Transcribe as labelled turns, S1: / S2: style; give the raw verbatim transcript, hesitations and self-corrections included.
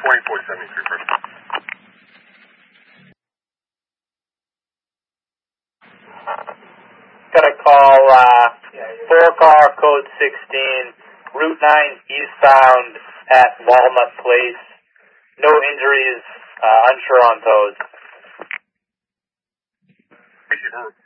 S1: twenty-four seventy-three, first.
S2: Gonna call, uh, four car code sixteen, Route nine eastbound at Walnut Place. No injuries, uh, unsure on toes.
S1: Appreciate it.